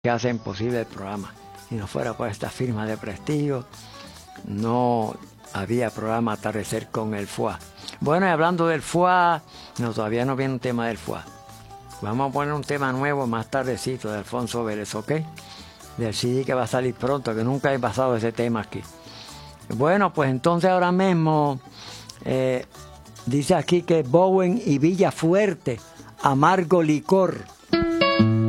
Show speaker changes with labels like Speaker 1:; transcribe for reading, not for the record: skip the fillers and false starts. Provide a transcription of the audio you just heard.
Speaker 1: que hacen posible el programa. Si no fuera por esta firma de prestigio, no había programa Atardecer con el FUA. Bueno, y hablando del FUA, no, todavía no viene un tema del FUA. Vamos a poner un tema nuevo más tardecito de Alfonso Vélez, ¿ok? Del CD que va a salir pronto, que nunca he pasado ese tema aquí. Bueno, pues entonces ahora mismo dice aquí que Bowen y Villafuerte, Amargo Licor.